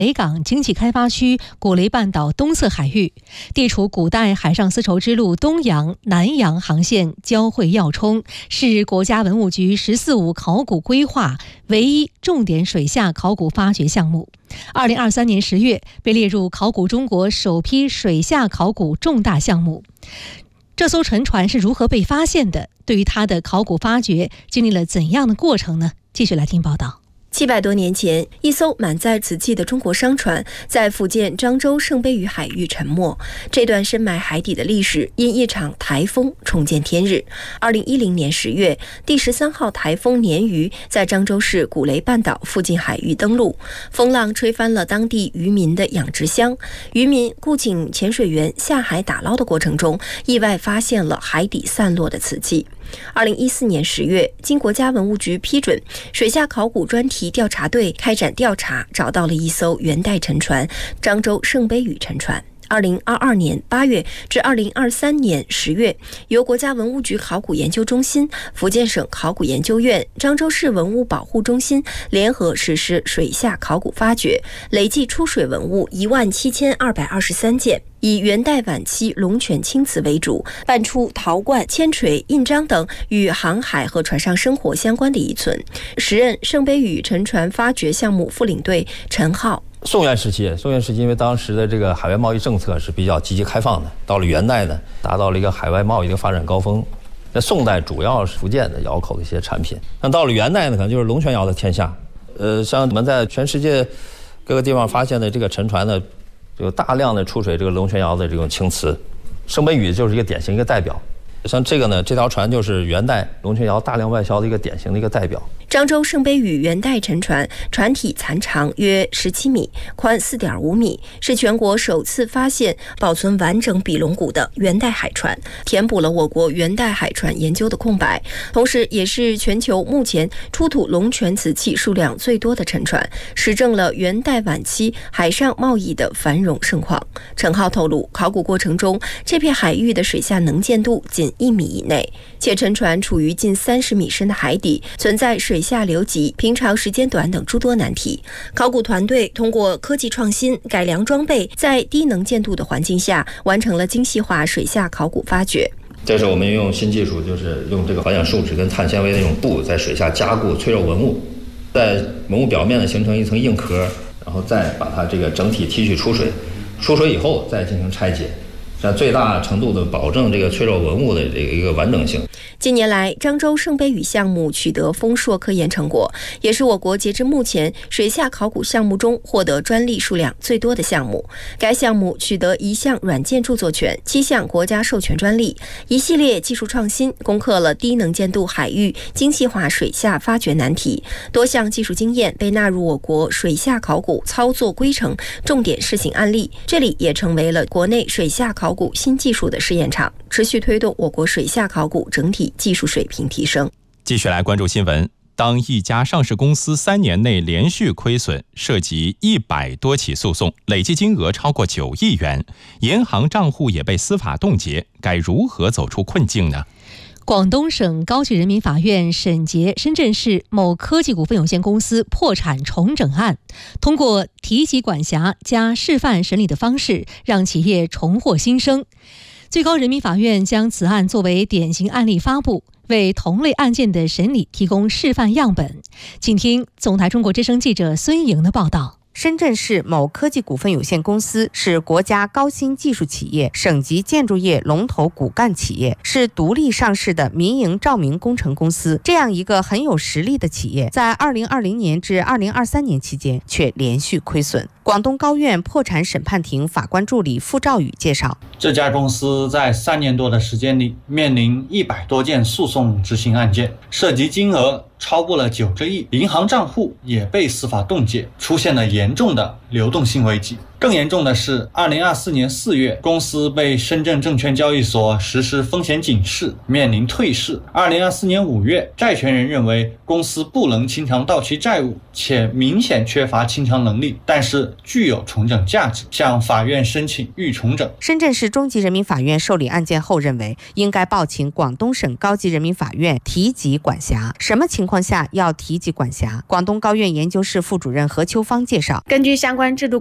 北港经济开发区古雷半岛东侧海域，地处古代海上丝绸之路东洋、南洋航线交汇要冲，是国家文物局“14·5”考古规划唯一重点水下考古发掘项目。2023年10月被列入考古中国首批水下考古重大项目。这艘沉船是如何被发现的？对于它的考古发掘经历了怎样的过程呢？继续来听报道。 700多年前，一艘满载瓷器的中国商船在福建漳州圣杯屿海域沉没。这段深埋海底的历史因一场台风重见天日。2010年10月，第13号台风鲶鱼在漳州市古雷半岛附近海域登陆，风浪吹翻了当地渔民的养殖箱。渔民雇请潜水员下海打捞的过程中，意外发现了海底散落的瓷器。2014年10月，经国家文物局批准，水下考古专题调查队开展调查，找到了一艘元代沉船——漳州圣杯屿沉船。2022年8月至2023年10月，由国家文物局考古研究中心、福建省考古研究院、漳州市文物保护中心联合实施水下考古发掘，累计出水文物17223件。以元代晚期龙泉青瓷为主，搬出陶罐、铅锤、印章等与航海和船上生活相关的遗存。时任圣杯屿沉船发掘项目副领队陈浩。 宋元时期，因为当时的这个海外贸易政策是比较积极开放的，到了元代呢，达到了一个海外贸易的发展高峰。在宋代主要是福建的窑口的一些产品，那到了元代呢，可能就是龙泉窑的天下。像我们在全世界各个地方发现的这个沉船呢，有大量的出水这个龙泉窑的这种青瓷，圣杯屿就是一个典型一个代表。像这个呢，这条船就是元代龙泉窑大量外销的一个典型的一个代表。 漳州圣杯屿元代沉船，船体残长约17米，宽4.5米，是全国首次发现保存完整比龙骨的元代海船，填补了我国元代海船研究的空白，同时也是全球目前出土龙泉瓷器数量最多的沉船，实证了元代晚期海上贸易的繁荣盛况。陈浩透露，考古过程中，这片海域的水下能见度仅1米以内，且沉船处于近30米深的海底，存在水下流急、平常时间短等诸多难题。考古团队通过科技创新、改良装备，在低能见度的环境下，完成了精细化水下考古发掘。 这是我们用新技术，就是用这个环氧树脂跟碳纤维的那种布，在水下加固脆弱文物，在文物表面呢形成一层硬壳，然后再把它这个整体提取出水，出水以后再进行拆解，这最大程度的保证这个脆弱文物的这个一个完整性。 近年来，漳州圣杯屿项目取得丰硕科研成果，也是我国截至目前水下考古项目中获得专利数量最多的项目。该项目取得1项软件著作权、7项国家授权专利，一系列技术创新攻克了低能见度海域精细化水下发掘难题，多项技术经验被纳入我国水下考古操作规程重点试行案例，这里也成为了国内水下考古新技术的试验场，持续推动我国水下考古整体技术水平提升。 继续来关注新闻。当一家上市公司3年内连续亏损，涉及100多起诉讼，累计金额超过9亿元，银行账户也被司法冻结，该如何走出困境呢？ 广东省高级人民法院审结深圳市某科技股份有限公司破产重整案，通过提级管辖加示范审理的方式，让企业重获新生。最高人民法院将此案作为典型案例发布，为同类案件的审理提供示范样本。请听总台中国之声记者孙莹的报道。 深圳市某科技股份有限公司是国家高新技术企业、省级建筑业龙头骨干企业，是独立上市的民营照明工程公司。这样一个很有实力的企业，在2020年至2023年期间却连续亏损。广东高院破产审判庭法官助理傅兆宇介绍， 这家公司在3年多的时间里，面临100多件诉讼执行案件，涉及金额超过了90亿，银行账户也被司法冻结，出现了严重的流动性危机。 更严重的是，2024年4月，公司被深圳证券交易所实施风险警示，面临退市。2024年5月，债权人认为公司不能清偿到期债务，且明显缺乏清偿能力，但是具有重整价值，向法院申请预重整。 深圳市中级人民法院受理案件后认为，应该报请广东省高级人民法院提及管辖。什么情况下要提及管辖？广东高院研究室副主任何秋芳介绍， 根据相关制度